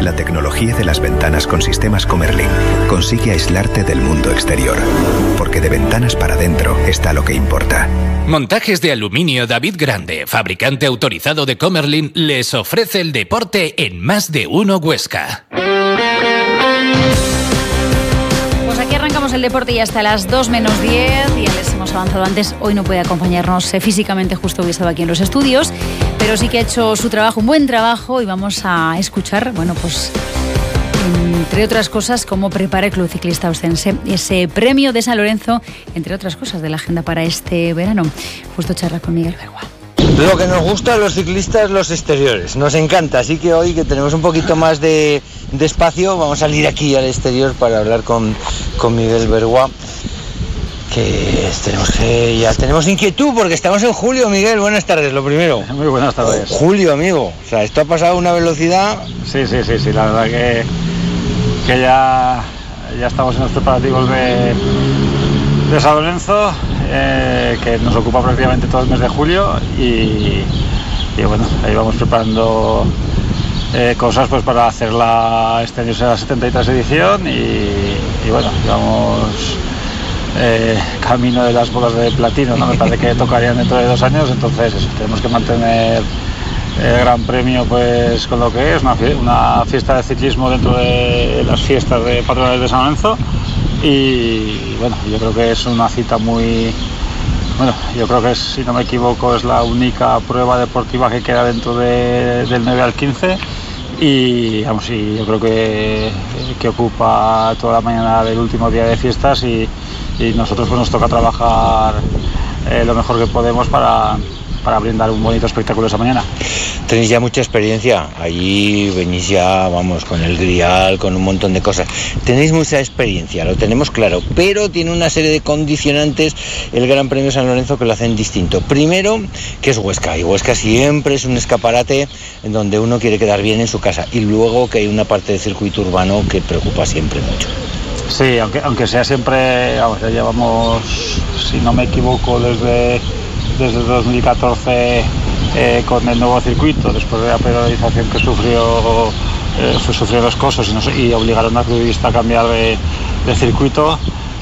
La tecnología de las ventanas con sistemas Comerlin consigue aislarte del mundo exterior, porque de ventanas para adentro está lo que importa. Montajes de aluminio David Grande, fabricante autorizado de Comerlin, les ofrece el deporte en Más de Uno Huesca. Pues aquí arrancamos el deporte y hasta las 2 menos 10. Ya les hemos avanzado antes. Hoy no puede acompañarnos físicamente, justo hoy estaba aquí en los estudios, pero sí que ha hecho su trabajo, un buen trabajo, y vamos a escuchar, bueno, pues entre otras cosas, cómo prepara el Club Ciclista Ostense ese premio de San Lorenzo, entre otras cosas de la agenda para este verano. Justo charla con Miguel Bergua. Lo que nos gusta a los ciclistas, los exteriores, nos encanta, así que hoy que tenemos un poquito más de espacio, vamos a salir aquí al exterior para hablar con Miguel Bergua, que ya tenemos inquietud porque estamos en julio. Miguel, buenas tardes, lo primero. Muy buenas tardes. Julio, amigo, o sea, esto ha pasado a una velocidad. Sí, la verdad que ya estamos en los preparativos de San Lorenzo, que nos ocupa prácticamente todo el mes de julio, y bueno, ahí vamos preparando cosas pues para hacer este año será la 73 edición y bueno, vamos camino de las bolas de platino, ¿no? Me parece que tocarían dentro de 2 años, entonces eso, tenemos que mantener el Gran Premio pues con lo que es una fiesta de ciclismo dentro de las fiestas patronales de San Lorenzo. Y bueno, yo creo que es una cita yo creo que si no me equivoco, es la única prueba deportiva que queda dentro del 9 al 15 y vamos, yo creo que ocupa toda la mañana del último día de fiestas y nosotros pues nos toca trabajar lo mejor que podemos para brindar un bonito espectáculo esa mañana. Tenéis ya mucha experiencia, allí venís ya, vamos, con el grial, con un montón de cosas. Tenéis mucha experiencia, lo tenemos claro, pero tiene una serie de condicionantes el Gran Premio San Lorenzo que lo hacen distinto. Primero, que es Huesca, y Huesca siempre es un escaparate en donde uno quiere quedar bien en su casa, y luego que hay una parte del circuito urbano que preocupa siempre mucho. Sí, aunque sea siempre, vamos, ya llevamos, si no me equivoco, desde 2014 con el nuevo circuito, después de la penalización que sufrió los Cosos y obligaron al clubista a cambiar de circuito.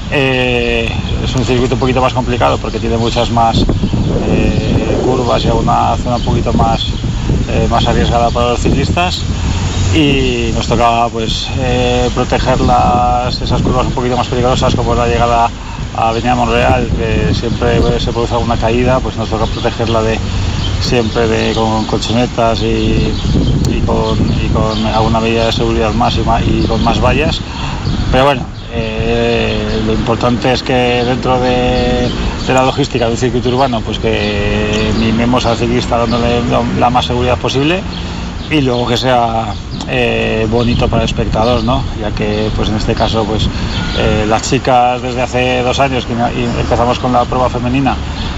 Es un circuito un poquito más complicado porque tiene muchas más curvas y una zona un poquito más arriesgada para los ciclistas, y nos tocaba pues proteger esas curvas un poquito más peligrosas, como la llegada a Avenida Monreal, que siempre se produce alguna caída, pues nos toca protegerla con colchonetas y con alguna medida de seguridad más y con más vallas. Pero bueno, lo importante es que dentro de la logística del circuito urbano, pues que mimemos al ciclista dándole la más seguridad posible, y luego que sea bonito para el espectador, ¿no? Ya que pues en este caso pues las chicas desde hace 2 años que empezamos con la prueba femenina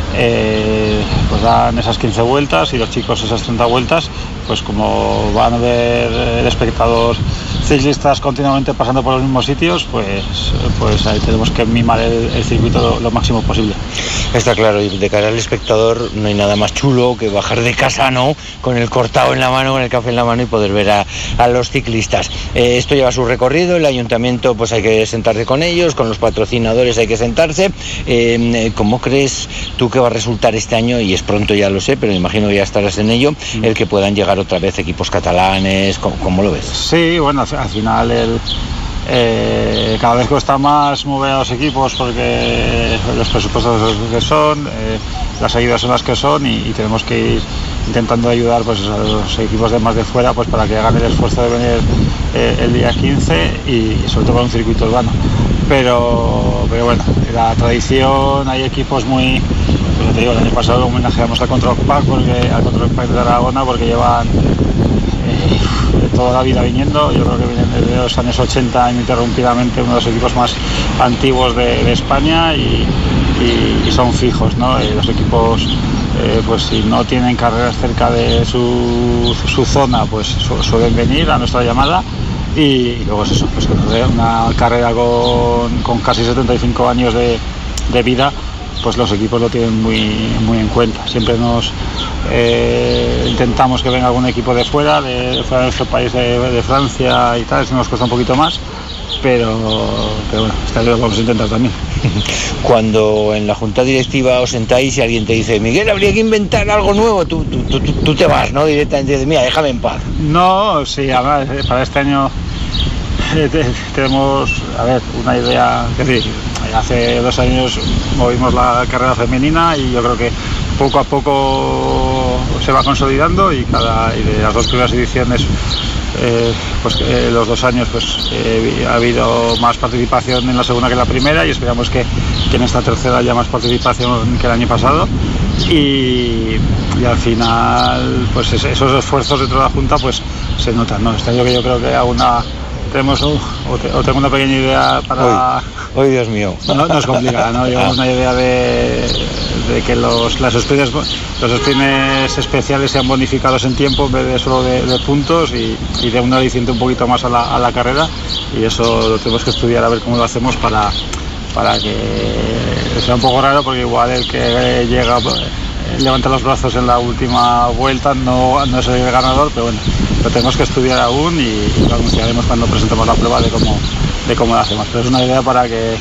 pues dan esas 15 vueltas y los chicos esas 30 vueltas, pues como van a ver el espectador ciclistas continuamente pasando por los mismos sitios, pues ahí tenemos que mimar el circuito lo máximo posible. Está claro, y de cara al espectador no hay nada más chulo que bajar de casa, ¿no?, con el cortado en la mano, con el café en la mano, y poder ver a los ciclistas. Esto lleva su recorrido, el ayuntamiento pues hay que sentarse con ellos, con los patrocinadores hay que sentarse. ¿Cómo crees tú que va a resultar este año? Y es pronto, ya lo sé, pero me imagino que ya estarás en ello, el que puedan llegar otra vez equipos catalanes. ¿Cómo lo ves? Sí, bueno, al final cada vez cuesta más mover a los equipos porque los presupuestos son los que son, las ayudas son las que son, y tenemos que ir intentando ayudar pues a los equipos de más de fuera pues para que hagan el esfuerzo de venir el día 15 y sobre todo para un circuito urbano. Pero bueno, la tradición, hay equipos muy, pues te digo, el año pasado homenajeamos al Control Pack de Aragona porque llevan toda la vida viniendo. Yo creo que vienen desde los años 80 ininterrumpidamente, uno de los equipos más antiguos de España, y son fijos, ¿no? Los equipos pues si no tienen carreras cerca de su zona, pues suelen venir a nuestra llamada, y luego es eso, pues una carrera con casi 75 años de vida, pues los equipos lo tienen muy en cuenta. Siempre intentamos que venga algún equipo de fuera de nuestro país, de Francia y tal, eso nos cuesta un poquito más, pero bueno, esta vez lo vamos a intentar también. Cuando en la junta directiva os sentáis y alguien te dice, Miguel, habría que inventar algo nuevo, tú te vas, ¿no? Directamente dices, mira, déjame en paz. No, sí, además, para este año tenemos, una idea, que sí, hace 2 años movimos la carrera femenina y yo creo que poco a poco se va consolidando y de las 2 primeras ediciones, los 2 años ha habido más participación en la segunda que en la primera y esperamos que en esta tercera haya más participación que el año pasado y al final pues esos esfuerzos dentro de la Junta pues se notan, ¿no? Este año que yo creo que tengo una pequeña idea para... Hoy Dios mío. No es complicada, ¿no? Llevamos una idea de que los sprints especiales sean bonificados en tiempo en vez de solo de puntos y de un aliciente un poquito más a la carrera y eso lo tenemos que estudiar a ver cómo lo hacemos para que sea un poco raro porque igual el que llega levanta los brazos en la última vuelta no es el ganador, pero bueno, lo tenemos que estudiar aún y lo anunciaremos cuando presentemos la prueba de cómo lo hacemos. Pero es una idea para que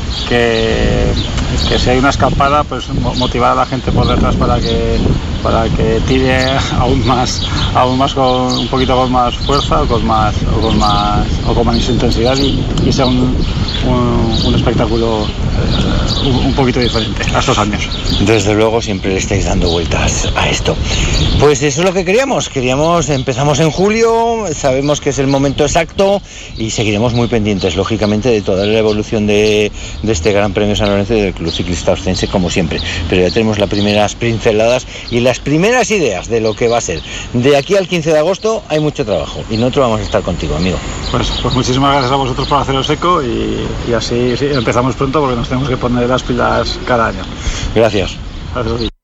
si hay una escapada, pues motivar a la gente por detrás para que tire aún más con un poquito con más fuerza o con más intensidad y sea un espectáculo un poquito diferente a estos años. Desde luego siempre le estáis dando vueltas a esto. Pues eso es lo que queríamos, empezamos en julio, sabemos que es el momento exacto y seguiremos muy pendientes, lógicamente, de toda la evolución de este Gran Premio San Lorenzo y del Club Ciclista Oscense, como siempre. Pero ya tenemos las primeras pinceladas y las primeras ideas de lo que va a ser. De aquí al 15 de agosto hay mucho trabajo y nosotros vamos a estar contigo, amigo. Pues muchísimas gracias a vosotros por haceros eco y así empezamos pronto porque nos tenemos que poner las pilas cada año. Gracias. Gracias a ti.